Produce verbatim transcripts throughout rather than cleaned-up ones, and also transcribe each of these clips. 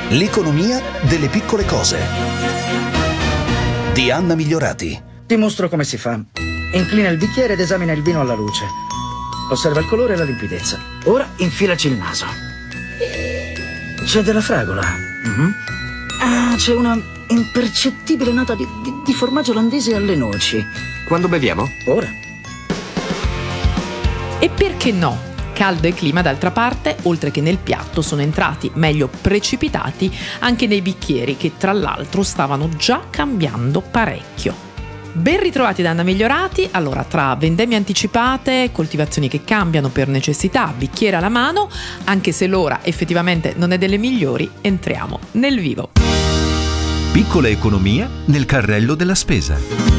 L'economia delle piccole cose di Anna Migliorati. Ti mostro come si fa. Inclina il bicchiere ed esamina il vino alla luce. Osserva il colore e la limpidezza. Ora infilaci il naso. C'è della fragola. Mhm. Ah, c'è una impercettibile nota di, di, di formaggio olandese alle noci. Quando beviamo? Ora. E perché no? Caldo e clima, d'altra parte, oltre che nel piatto, sono entrati, meglio precipitati, anche nei bicchieri, che tra l'altro stavano già cambiando parecchio. Ben ritrovati da Anna Migliorati. Allora, tra vendemmie anticipate, coltivazioni che cambiano per necessità, bicchiere alla mano, anche se l'ora effettivamente non è delle migliori, entriamo nel vivo. Piccola economia nel carrello della spesa.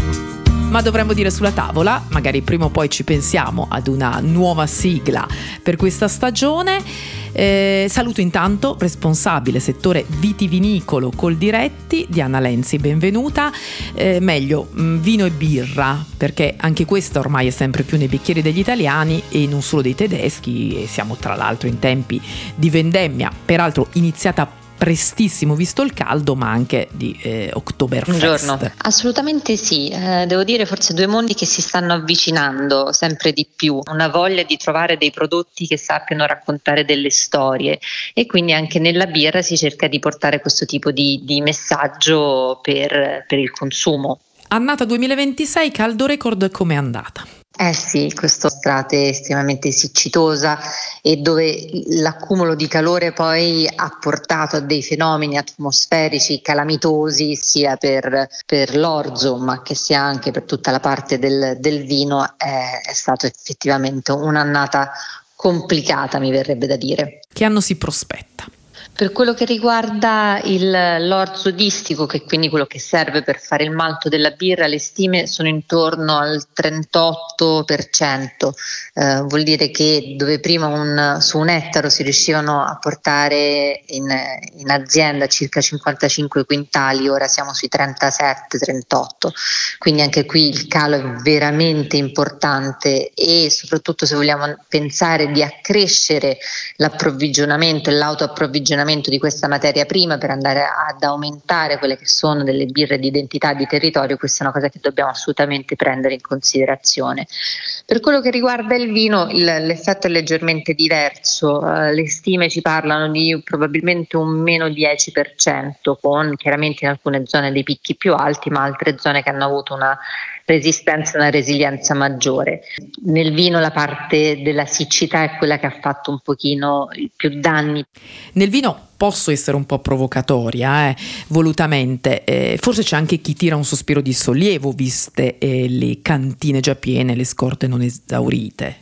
Ma dovremmo dire sulla tavola, magari prima o poi ci pensiamo ad una nuova sigla per questa stagione. Eh, saluto intanto responsabile settore vitivinicolo Coldiretti, Diana Lenzi, benvenuta. Eh, meglio, mh, vino e birra, perché anche questa ormai è sempre più nei bicchieri degli italiani e non solo dei tedeschi, e siamo tra l'altro in tempi di vendemmia, peraltro iniziata prestissimo visto il caldo, ma anche di eh, Oktoberfest. Buongiorno. Assolutamente sì, eh, devo dire forse due mondi che si stanno avvicinando sempre di più, una voglia di trovare dei prodotti che sappiano raccontare delle storie, e quindi anche nella birra si cerca di portare questo tipo di, di messaggio per, per il consumo. Annata duemilaventisei, caldo record, com'è andata? Eh sì, questa estate estremamente siccitosa e dove l'accumulo di calore poi ha portato a dei fenomeni atmosferici calamitosi sia per, per l'orzo ma che sia anche per tutta la parte del, del vino. È, è stato effettivamente un'annata complicata, mi verrebbe da dire. Che anno si prospetta? Per quello che riguarda il, l'orzo distico, che è quindi quello che serve per fare il malto della birra, le stime sono intorno al trentotto per cento, eh, vuol dire che dove prima un, su un ettaro si riuscivano a portare in, in azienda circa cinquantacinque quintali, ora siamo sui trentasette trentotto, quindi anche qui il calo è veramente importante, e soprattutto se vogliamo pensare di accrescere l'approvvigionamento e l'autoapprovvigionamento di questa materia prima per andare ad aumentare quelle che sono delle birre di identità di territorio, questa è una cosa che dobbiamo assolutamente prendere in considerazione. Per quello che riguarda il vino, il, l'effetto è leggermente diverso, uh, le stime ci parlano di probabilmente un meno dieci per cento, con chiaramente in alcune zone dei picchi più alti, ma altre zone che hanno avuto una resistenza, una resilienza maggiore. Nel vino la parte della siccità è quella che ha fatto un pochino più danni. Nel vino posso essere un po' provocatoria, eh, volutamente, eh, forse c'è anche chi tira un sospiro di sollievo viste eh, le cantine già piene, le scorte non esaurite.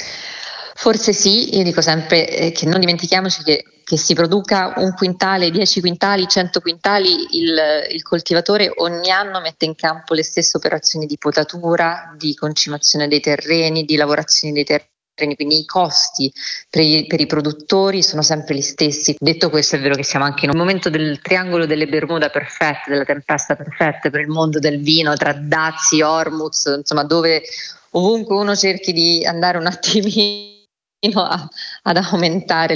Forse sì, io dico sempre eh, che non dimentichiamoci che che si produca un quintale, dieci quintali, cento quintali, il, il coltivatore ogni anno mette in campo le stesse operazioni di potatura, di concimazione dei terreni, di lavorazione dei terreni, quindi i costi per i, per i produttori sono sempre gli stessi. Detto questo, è vero che siamo anche in un momento del triangolo delle Bermuda perfette, della tempesta perfetta per il mondo del vino, tra dazi, Hormuz, insomma, dove ovunque uno cerchi di andare un attimino a, ad aumentare